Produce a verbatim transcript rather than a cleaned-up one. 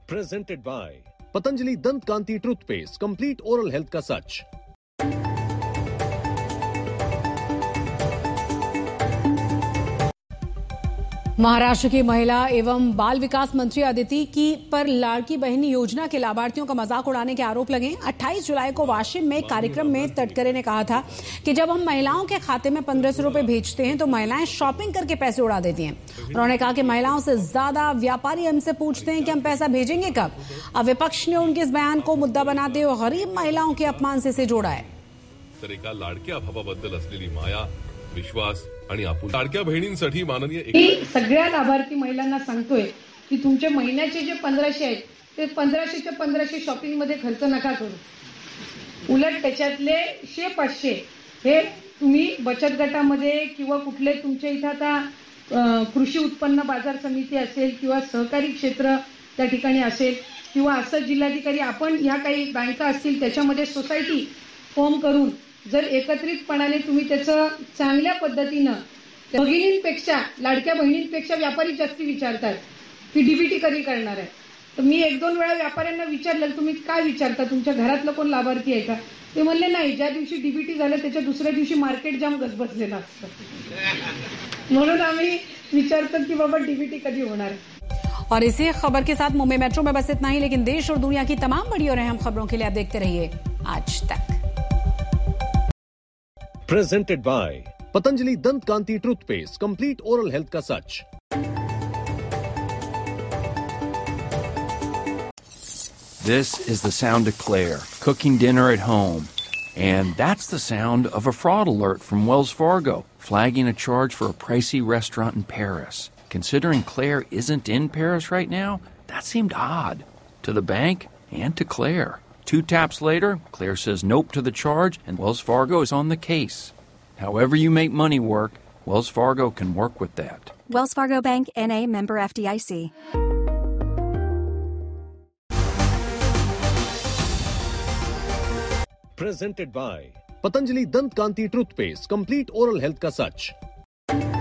Presented by Patanjali Dant Kanti Toothpaste, complete oral health का सच। महाराष्ट्र की महिला एवं बाल विकास मंत्री अदिति की पर लाड़की बहन योजना के लाभार्थियों का मजाक उड़ाने के आरोप लगे। अट्ठाईस जुलाई को वाशिम में कार्यक्रम में तटकरे ने कहा था कि जब हम महिलाओं के खाते में पंद्रह सौ रुपए भेजते हैं तो महिलाएं शॉपिंग करके पैसे उड़ा देती हैं। उन्होंने कहा कि महिलाओं से ज्यादा व्यापारी हमसे पूछते हैं कि हम पैसा भेजेंगे कब। अब विपक्ष ने उनके इस बयान को मुद्दा बनाते हुए गरीब महिलाओं के अपमान से इसे जोड़ा है। तर एका लाडक्या भावाबद्दल असलेली माया, विश्वास आणि आपुलकी लाडक्या बहिणींसाठी माननीय मी सगळ्या लाभार्थी महिलांना सांगतोय की तुमचे महिन्याचे जे पंधराशे आहेत ते पंधराशेच्या पंधराशे शॉपिंग मध्ये खर्च नका करू। उलट त्याच्यातले शे पाचशे हे तुम्ही बचत गटामध्ये किंवा कुठले तुमच्या इथं आता कृषी उत्पन्न बाजार समिती असेल किंवा सहकारी क्षेत्र त्या ठिकाणी असेल किंवा असं जिल्हाधिकारी आपण ह्या काही बँका असतील त्याच्यामध्ये सोसायटी फॉर्म करून जर एकत्रितपणाने तुम्ही त्याचं चांगल्या पद्धतीनं भगिनींपेक्षा लाडक्या बहिणींपेक्षा व्यापारी जास्ती विचारतात की डीबीटी कधी करणार आहे। तर मी एक दोन वेळा व्यापाऱ्यांना विचारलं तुम्ही काय विचारता तुमच्या घरातलं कोण लाभार्थी आहे का, ते म्हणले नाही, ज्या दिवशी डीबीटी झालं त्याच्या दुसऱ्या दिवशी मार्केट जाम गजबजलेलं असतं म्हणून आम्ही विचारतो की बाबा डीबीटी कधी होणार है। और इसी खबर के साथ मुंबई मेट्रो में बस इतना ही, लेकिन देश और दुनिया की तमाम बड़ी और अहम खबरों के लिए आप देखते रहिए आज तक। Presented by Patanjali Dant Kanti Toothpaste, complete oral health का सच। This is the sound of Claire cooking dinner at home. And that's the sound of a fraud alert from Wells Fargo, flagging a charge for a pricey restaurant in Paris. Considering Claire isn't in Paris right now, that seemed odd to the bank and to Claire. Two taps later, Claire says nope to the charge, and Wells Fargo is on the case. However you make money work, Wells Fargo can work with that. Wells Fargo Bank, N A, member F D I C. Presented by Patanjali Dant Kanti Toothpaste, complete oral health का सच।